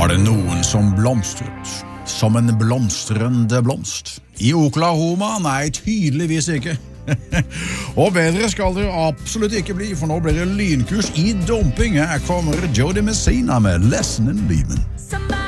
Var det noen som blomstret som en blomstrende blomst? I Oklahoma? Nei, tydeligvis ikke. Og bedre skal det absolutt ikke bli, for nå blir det lynkurs i dumping. Her kommer Jody Messina med Lesson in Leaving.